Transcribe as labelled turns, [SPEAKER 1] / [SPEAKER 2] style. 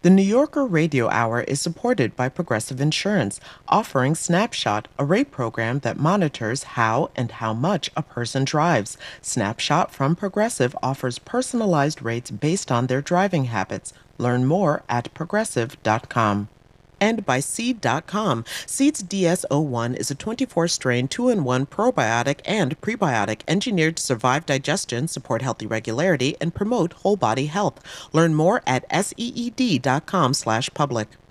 [SPEAKER 1] The New Yorker Radio Hour is supported by Progressive Insurance, offering Snapshot, a rate program that monitors how and how much a person drives. Snapshot from Progressive offers personalized rates based on their driving habits. Learn more at progressive.com. And by Seed.com. Seed's DS-01 is a 24-strain 2-in-1 probiotic and prebiotic engineered to survive digestion, support healthy regularity, and promote whole body health. Learn more at seed.com/public.